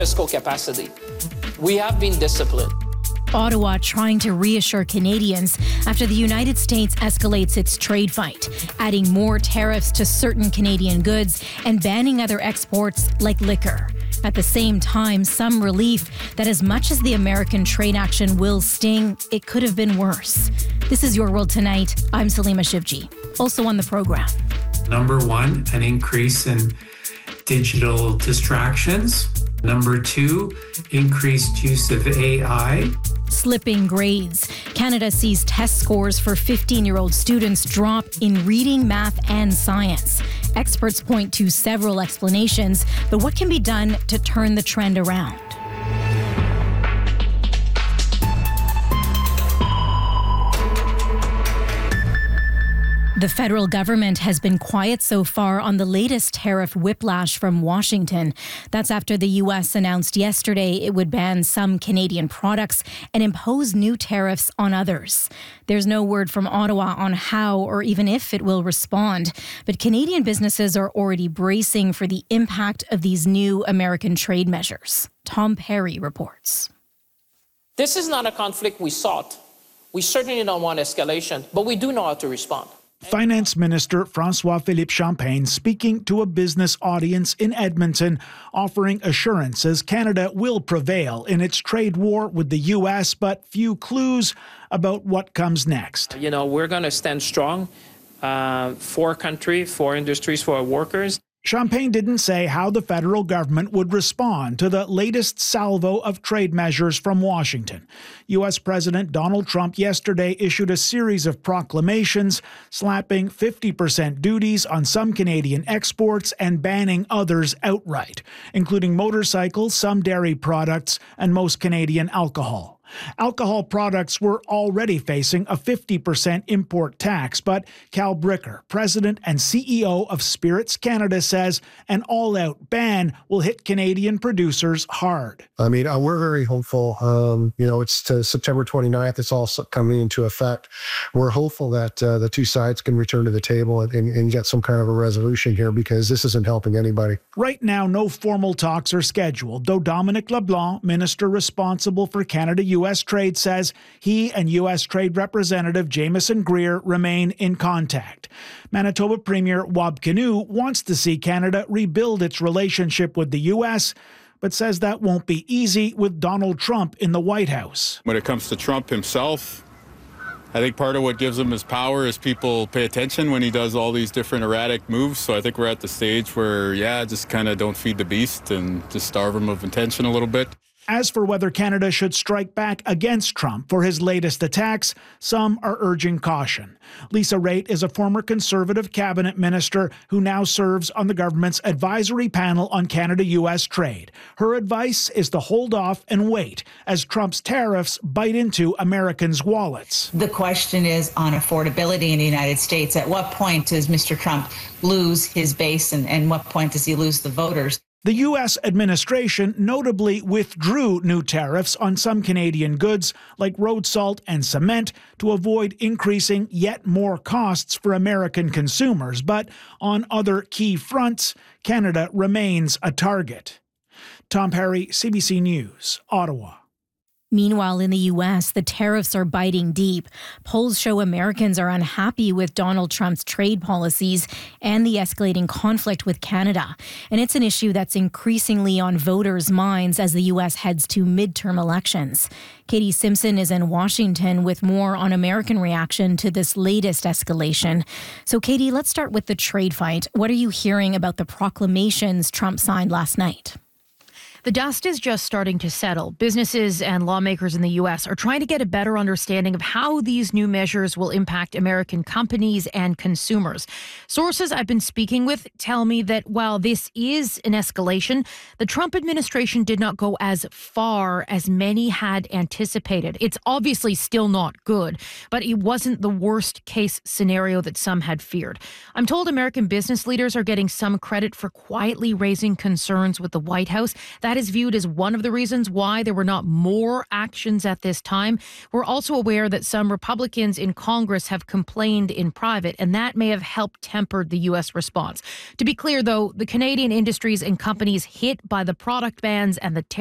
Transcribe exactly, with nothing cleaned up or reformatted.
Fiscal capacity. We have been disciplined. Ottawa trying to reassure Canadians after the United States escalates its trade fight, adding more tariffs to certain Canadian goods and banning other exports like liquor. At the same time, some relief that as much as the American trade action will sting, it could have been worse. This is Your World Tonight. I'm Salima Shivji. Also on the program. Number one, an increase in digital distractions. Number two, increased use of A I. Slipping grades. Canada sees test scores for fifteen-year-old students drop in reading, math, and science. Experts point to several explanations, but what can be done to turn the trend around? The federal government has been quiet so far on the latest tariff whiplash from Washington. That's after the U S announced yesterday it would ban some Canadian products and impose new tariffs on others. There's no word from Ottawa on how or even if it will respond, but Canadian businesses are already bracing for the impact of these new American trade measures. Tom Perry reports. This is not a conflict we sought. We certainly don't want escalation, but we do know how to respond. Finance Minister François-Philippe Champagne speaking to a business audience in Edmonton, offering assurances Canada will prevail in its trade war with the U S, but few clues about what comes next. You know, we're going to stand strong uh, for our country, for industries, for our workers. Champagne didn't say how the federal government would respond to the latest salvo of trade measures from Washington. U S President Donald Trump yesterday issued a series of proclamations slapping fifty percent duties on some Canadian exports and banning others outright, including motorcycles, some dairy products, and most Canadian alcohol. Alcohol products were already facing a fifty percent import tax, but Cal Bricker, president and C E O of Spirits Canada, says an all-out ban will hit Canadian producers hard. I mean, uh, we're very hopeful. Um, you know, it's to September twenty-ninth. It's all coming into effect. We're hopeful that uh, the two sides can return to the table and, and, and get some kind of a resolution here, because this isn't helping anybody. Right now, no formal talks are scheduled, though Dominic LeBlanc, minister responsible for Canada-U S trade, says he and U S Trade Representative Jameson Greer remain in contact. Manitoba Premier Wab Kinew wants to see Canada rebuild its relationship with the U S, but says that won't be easy with Donald Trump in the White House. When it comes to Trump himself, I think part of what gives him his power is people pay attention when he does all these different erratic moves. So I think we're at the stage where, yeah, just kind of don't feed the beast and just starve him of attention a little bit. As for whether Canada should strike back against Trump for his latest attacks, some are urging caution. Lisa Raitt is a former Conservative cabinet minister who now serves on the government's advisory panel on Canada-U S trade. Her advice is to hold off and wait as Trump's tariffs bite into Americans' wallets. The question is on affordability in the United States. At what point does Mister Trump lose his base, and, and what point does he lose the voters? The U S administration notably withdrew new tariffs on some Canadian goods like road salt and cement to avoid increasing yet more costs for American consumers. But on other key fronts, Canada remains a target. Tom Perry, C B C News, Ottawa. Meanwhile, in the U S, the tariffs are biting deep. Polls show Americans are unhappy with Donald Trump's trade policies and the escalating conflict with Canada. And it's an issue that's increasingly on voters' minds as the U S heads to midterm elections. Katie Simpson is in Washington with more on American reaction to this latest escalation. So, Katie, let's start with the trade fight. What are you hearing about the proclamations Trump signed last night? The dust is just starting to settle. Businesses and lawmakers in the U S are trying to get a better understanding of how these new measures will impact American companies and consumers. Sources I've been speaking with tell me that while this is an escalation, the Trump administration did not go as far as many had anticipated. It's obviously still not good, but it wasn't the worst case scenario that some had feared. I'm told American business leaders are getting some credit for quietly raising concerns with the White House that That is viewed as one of the reasons why there were not more actions at this time. We're also aware that some Republicans in Congress have complained in private, and that may have helped temper the U S response. To be clear, though, the Canadian industries and companies hit by the product bans and the